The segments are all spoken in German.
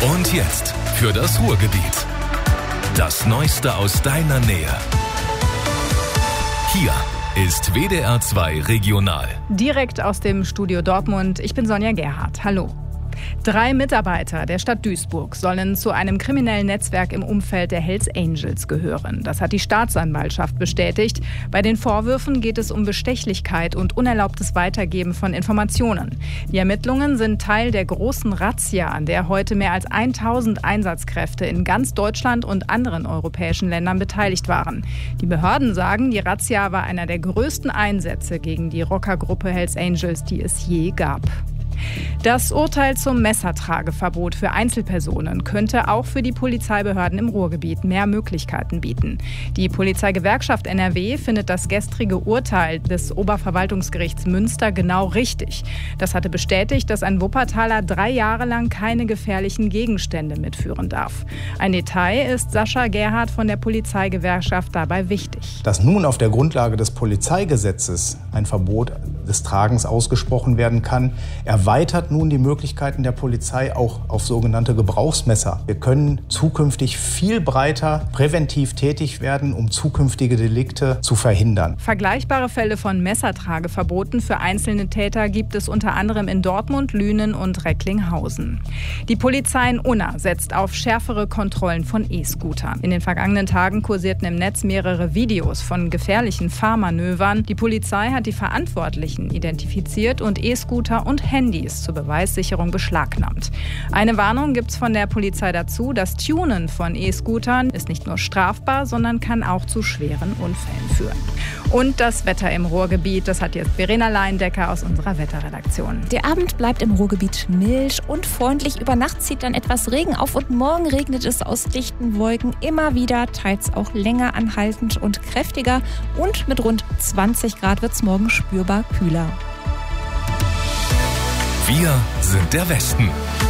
Und jetzt für das Ruhrgebiet. Das Neueste aus deiner Nähe. Hier ist WDR 2 Regional. Direkt aus dem Studio Dortmund. Ich bin Sonja Gerhardt. Hallo. 3 Mitarbeiter der Stadt Duisburg sollen zu einem kriminellen Netzwerk im Umfeld der Hells Angels gehören. Das hat die Staatsanwaltschaft bestätigt. Bei den Vorwürfen geht es um Bestechlichkeit und unerlaubtes Weitergeben von Informationen. Die Ermittlungen sind Teil der großen Razzia, an der heute mehr als 1000 Einsatzkräfte in ganz Deutschland und anderen europäischen Ländern beteiligt waren. Die Behörden sagen, die Razzia war einer der größten Einsätze gegen die Rockergruppe Hells Angels, die es je gab. Das Urteil zum Messertrageverbot für Einzelpersonen könnte auch für die Polizeibehörden im Ruhrgebiet mehr Möglichkeiten bieten. Die Polizeigewerkschaft NRW findet das gestrige Urteil des Oberverwaltungsgerichts Münster genau richtig. Das hatte bestätigt, dass ein Wuppertaler 3 Jahre lang keine gefährlichen Gegenstände mitführen darf. Ein Detail ist Sascha Gerhardt von der Polizeigewerkschaft dabei wichtig. Dass nun auf der Grundlage des Polizeigesetzes ein Verbot des Tragens ausgesprochen werden kann, erweitert nun die Möglichkeiten der Polizei auch auf sogenannte Gebrauchsmesser. Wir können zukünftig viel breiter präventiv tätig werden, um zukünftige Delikte zu verhindern. Vergleichbare Fälle von Messertrageverboten für einzelne Täter gibt es unter anderem in Dortmund, Lünen und Recklinghausen. Die Polizei in Unna setzt auf schärfere Kontrollen von E-Scootern. In den vergangenen Tagen kursierten im Netz mehrere Videos von gefährlichen Fahrmanövern. Die Polizei hat die Verantwortlichen identifiziert und E-Scooter und Handys zur Beweissicherung beschlagnahmt. Eine Warnung gibt es von der Polizei dazu: Das Tunen von E-Scootern ist nicht nur strafbar, sondern kann auch zu schweren Unfällen führen. Und das Wetter im Ruhrgebiet, das hat jetzt Verena Leindecker aus unserer Wetterredaktion. Der Abend bleibt im Ruhrgebiet mild und freundlich. Über Nacht zieht dann etwas Regen auf und morgen regnet es aus dichten Wolken immer wieder, teils auch länger anhaltend und kräftiger. Und mit rund 20 Grad wird es morgen spürbar kühler. Wir sind der Westen.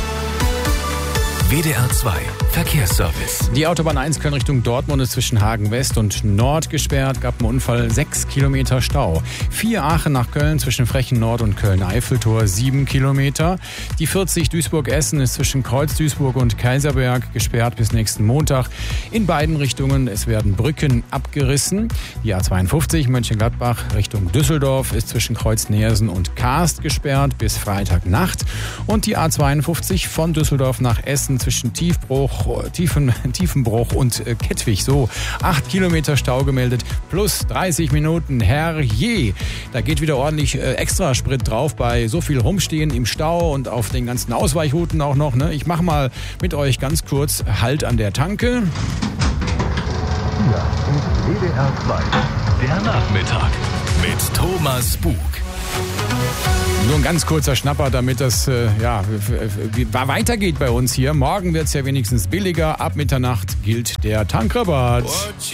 WDR 2 Verkehrsservice. Die Autobahn 1 Köln Richtung Dortmund ist zwischen Hagen West und Nord gesperrt. Gab einen Unfall, 6 Kilometer Stau. 4 Aachen nach Köln zwischen Frechen Nord und Köln-Eiffeltor, 7 Kilometer. Die 40 Duisburg-Essen ist zwischen Kreuz-Duisburg und Kaiserberg gesperrt bis nächsten Montag. In beiden Richtungen, es werden Brücken abgerissen. Die A52 Mönchengladbach Richtung Düsseldorf ist zwischen Kreuz-Neersen und Kaast gesperrt bis Freitagnacht. Und die A52 von Düsseldorf nach Essen zwischen Tiefenbruch und Kettwig. So, 8 Kilometer Stau gemeldet, plus 30 Minuten. Herrje, da geht wieder ordentlich Extrasprit drauf bei so viel Rumstehen im Stau und auf den ganzen Ausweichrouten auch noch. Ne? Ich mache mal mit euch ganz kurz Halt an der Tanke. Hier ist WDR 2, der Nachmittag mit Thomas Bug. Nur ein ganz kurzer Schnapper, damit das weitergeht bei uns hier. Morgen wird es ja wenigstens billiger. Ab Mitternacht gilt der Tankrabatt.